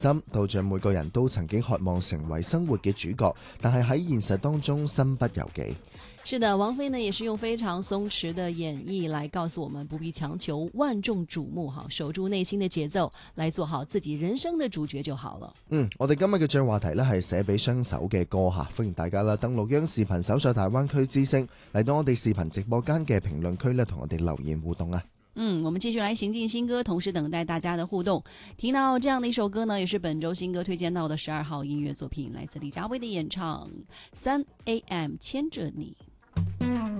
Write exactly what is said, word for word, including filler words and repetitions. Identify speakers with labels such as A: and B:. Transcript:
A: 心，道長每個人都曾經渴望成為生活嘅主角，但係喺現實當中身不由己。
B: 是的，王菲呢也是用非常鬆弛的演繹來告訴我們，不必強求萬眾矚目，哈，守住內心的節奏，來做好自己人生的主角就好了。
A: 嗯，我哋今日嘅最話題呢係寫俾雙手嘅歌吓，歡迎大家啦登錄央視頻搜索大灣區之聲，嚟到我哋視頻直播間嘅評論區呢，同我哋留言互動啊。
B: 嗯，我們繼續來行進新歌，同時等待大家的互動。聽到這樣的一首歌呢，也是本周新歌推薦到的十二號音樂作品，來自李佳薇的演唱《三 A M 牽着你》。